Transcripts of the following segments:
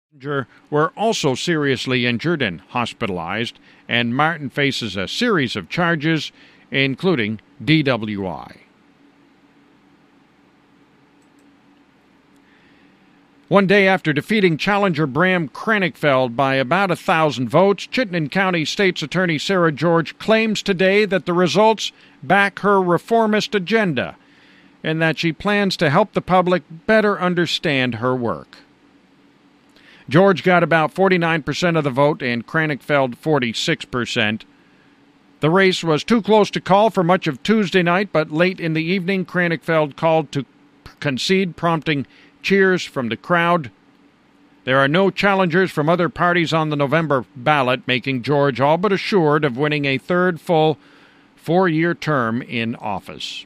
Were also seriously injured and hospitalized, and Martin faces a series of charges, including DWI. One day after defeating challenger Bram Kranichfeld by about 1,000 votes, Chittenden County State's Attorney Sarah George claims today that the results back her reformist agenda and that she plans to help the public better understand her work. George got about 49% of the vote and Kranichfeld 46%. The race was too close to call for much of Tuesday night, but late in the evening, Kranichfeld called to concede, prompting cheers from the crowd. There are no challengers from other parties on the November ballot, making George all but assured of winning a third full 4-year term in office.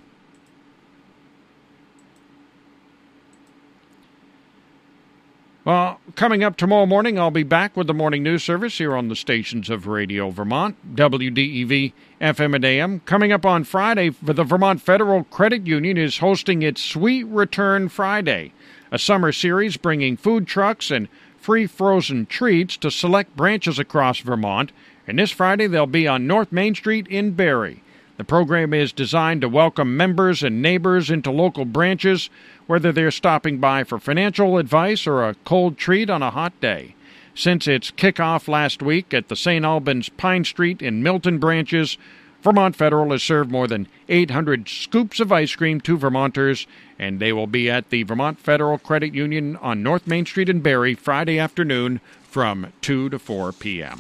Well, coming up tomorrow morning, I'll be back with the morning news service here on the stations of Radio Vermont, WDEV, FM and AM. Coming up on Friday, the Vermont Federal Credit Union is hosting its Sweet Return Friday, a summer series bringing food trucks and free frozen treats to select branches across Vermont. And this Friday, they'll be on North Main Street in Barrie. The program is designed to welcome members and neighbors into local branches, whether they're stopping by for financial advice or a cold treat on a hot day. Since its kickoff last week at the St. Albans Pine Street and Milton branches, Vermont Federal has served more than 800 scoops of ice cream to Vermonters, and they will be at the Vermont Federal Credit Union on North Main Street in Barrie Friday afternoon from 2 to 4 p.m.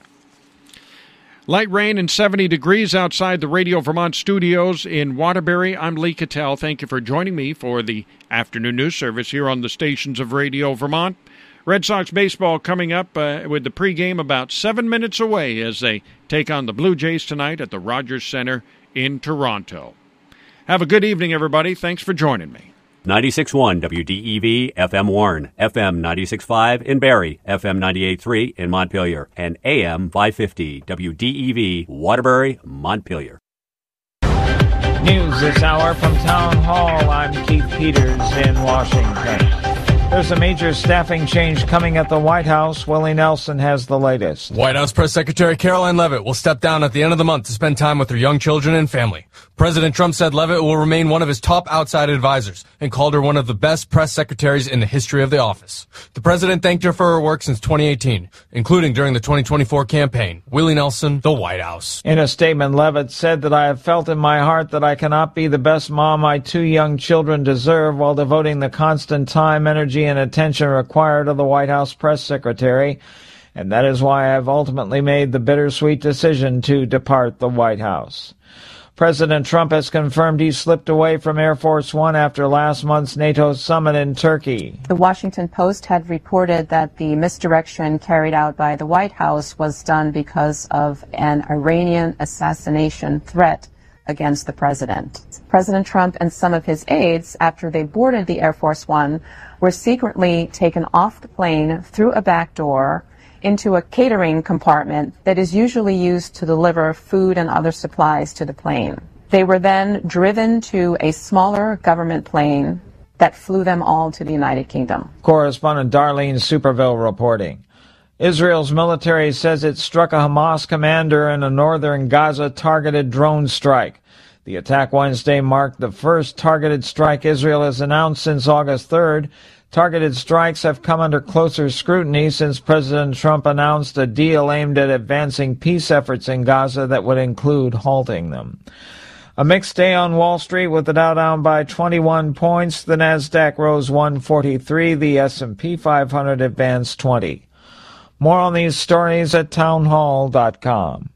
Light rain and 70 degrees outside the Radio Vermont studios in Waterbury. I'm Lee Cattell. Thank you for joining me for the afternoon news service here on the stations of Radio Vermont. Red Sox baseball coming up with the pregame about 7 minutes away as they take on the Blue Jays tonight at the Rogers Center in Toronto. Have a good evening, everybody. Thanks for joining me. 96.1 WDEV FM Warren, FM 96.5 in Barrie, FM 98.3 in Montpelier, and AM 550 WDEV Waterbury, Montpelier. News this hour from Town Hall. I'm Keith Peters in Washington. There's a major staffing change coming at the White House. Willie Nelson has the latest. White House Press Secretary Caroline Leavitt will step down at the end of the month to spend time with her young children and family. President Trump said Leavitt will remain one of his top outside advisors and called her one of the best press secretaries in the history of the office. The president thanked her for her work since 2018, including during the 2024 campaign. Willie Nelson, the White House. In a statement, Leavitt said that I have felt in my heart that I cannot be the best mom my 2 young children deserve while devoting the constant time, energy, and attention required of the White House press secretary, and that is why I have ultimately made the bittersweet decision to depart the White House. President Trump has confirmed he slipped away from Air Force One after last month's NATO summit in Turkey. The Washington Post had reported that the misdirection carried out by the White House was done because of an Iranian assassination threat against the president. President Trump and some of his aides, after they boarded the Air Force One, were secretly taken off the plane through a back door into a catering compartment that is usually used to deliver food and other supplies to the plane. They were then driven to a smaller government plane that flew them all to the United Kingdom. Correspondent Darlene Superville reporting. Israel's military says it struck a Hamas commander in a northern Gaza targeted drone strike. The attack Wednesday marked the first targeted strike Israel has announced since August 3rd. Targeted strikes have come under closer scrutiny since President Trump announced a deal aimed at advancing peace efforts in Gaza that would include halting them. A mixed day on Wall Street with the Dow down by 21 points. The Nasdaq rose 143. The S&P 500 advanced 20. More on these stories at townhall.com.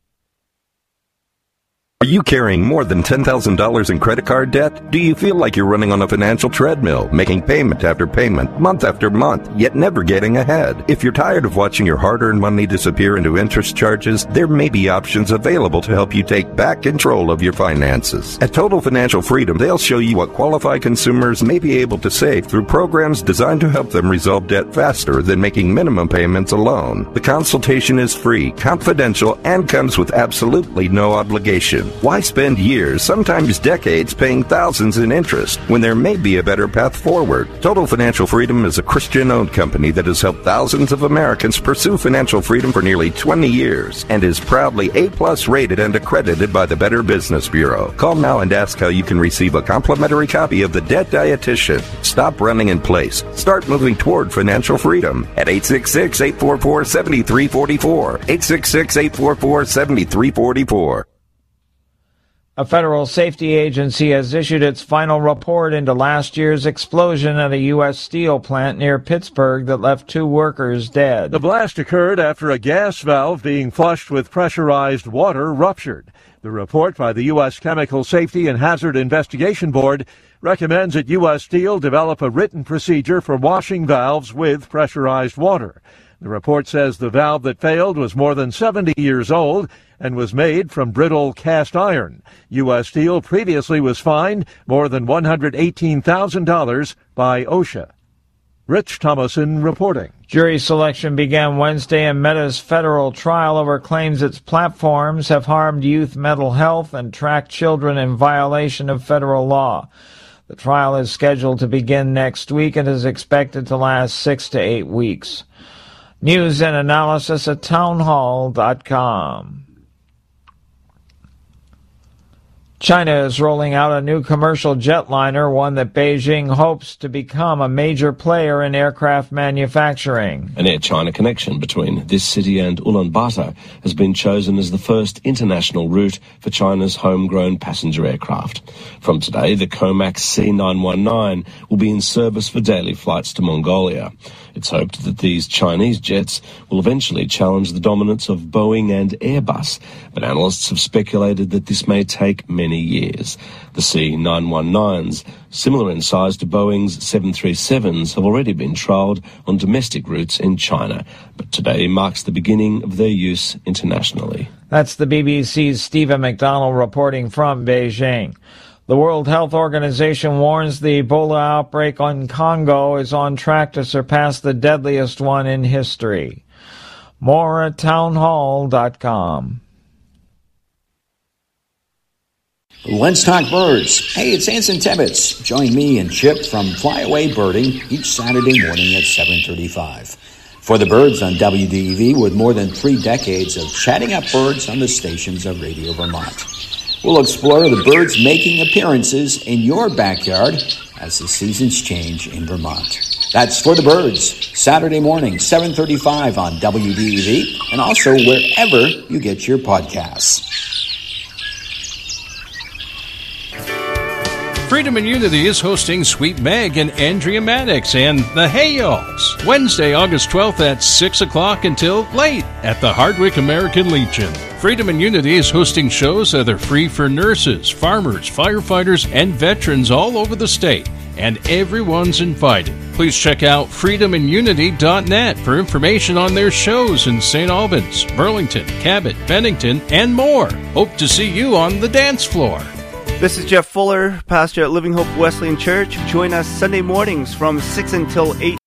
Are you carrying more than $10,000 in credit card debt? Do you feel like you're running on a financial treadmill, making payment after payment, month after month, yet never getting ahead? If you're tired of watching your hard-earned money disappear into interest charges, there may be options available to help you take back control of your finances. At Total Financial Freedom, they'll show you what qualified consumers may be able to save through programs designed to help them resolve debt faster than making minimum payments alone. The consultation is free, confidential, and comes with absolutely no obligation. Why spend years, sometimes decades, paying thousands in interest when there may be a better path forward? Total Financial Freedom is a Christian-owned company that has helped thousands of Americans pursue financial freedom for nearly 20 years and is proudly A+ rated and accredited by the Better Business Bureau. Call now and ask how you can receive a complimentary copy of The Debt Dietitian. Stop running in place. Start moving toward financial freedom at 866-844-7344. 866-844-7344. A federal safety agency has issued its final report into last year's explosion at a U.S. steel plant near Pittsburgh that left 2 workers dead. The blast occurred after a gas valve being flushed with pressurized water ruptured. The report by the U.S. Chemical Safety and Hazard Investigation Board recommends that U.S. Steel develop a written procedure for washing valves with pressurized water. The report says the valve that failed was more than 70 years old and was made from brittle cast iron. U.S. Steel previously was fined more than $118,000 by OSHA. Rich Thomason reporting. Jury selection began Wednesday in Meta's federal trial over claims its platforms have harmed youth mental health and tracked children in violation of federal law. The trial is scheduled to begin next week and is expected to last 6 to 8 weeks. News and analysis at townhall.com. China is rolling out a new commercial jetliner, one that Beijing hopes to become a major player in aircraft manufacturing. An Air China connection between this city and Ulaanbaatar has been chosen as the first international route for China's homegrown passenger aircraft. From today, the Comac C919 will be in service for daily flights to Mongolia. It's hoped that these Chinese jets will eventually challenge the dominance of Boeing and Airbus, but analysts have speculated that this may take many years. The C919s, similar in size to Boeing's 737s, have already been trialled on domestic routes in China, but today marks the beginning of their use internationally. That's the BBC's Stephen McDonald reporting from Beijing. The World Health Organization warns the Ebola outbreak in Congo is on track to surpass the deadliest one in history. More at townhall.com. Let's talk birds. Hey, it's Anson Tebbets. Join me and Chip from Flyaway Birding each Saturday morning at 7:35. For the birds on WDEV, with more than 3 decades of chatting up birds on the stations of Radio Vermont. We'll explore the birds making appearances in your backyard as the seasons change in Vermont. That's For the Birds, Saturday morning, 7:35 on WDEV, and also wherever you get your podcasts. Freedom and Unity is hosting Sweet Meg and Andrea Maddox and the Hayals, Wednesday, August 12th at 6 o'clock until late at the Hardwick American Legion. Freedom and Unity is hosting shows that are free for nurses, farmers, firefighters, and veterans all over the state, and everyone's invited. Please check out freedomandunity.net for information on their shows in St. Albans, Burlington, Cabot, Bennington, and more. Hope to see you on the dance floor. This is Jeff Fuller, pastor at Living Hope Wesleyan Church. Join us Sunday mornings from 6 until 8